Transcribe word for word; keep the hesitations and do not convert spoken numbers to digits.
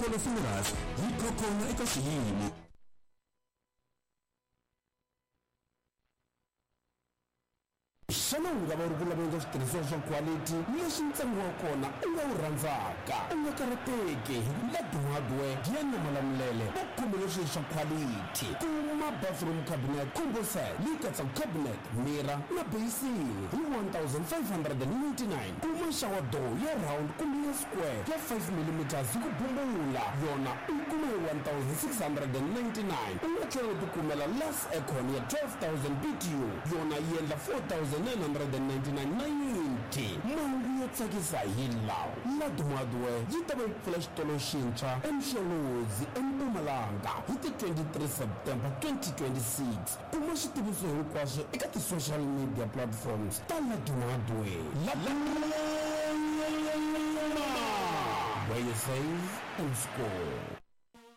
Xitolo Funerals yi kona eka xiyimo. Xana u nga va ri ku laveka switirhisiwa swa quality leswi ntsengo wa kona u nga wu rhandzaka u nga karhateki Laduma Hardware ya Nyamalamulele va khome leswi swa quality kuma bathroom cabinet combo set leyi katsaka cabinet mirror na basin hi one thousand five hundred ninety-nine kuma shower door ya round kumbe ya square ya five millimeters hi ku bumbula yona u kuma hi one thousand six hundred ninety-nine u nga tlhela u tikumela las aircon ya twelve thousand B T U yona yi endla four thousand nine hundred ninety-nine ninety mangu yo tsakisa hi lawa Laduma Hardware yi ta va yi pfula xitolo xintshwa eMxolozi eMpumalanga hi ti twenty-three September twenty twenty-six kuma xitiviso hinkwaswo eka ti-social media platforms ta Laduma Hardware where you save and score.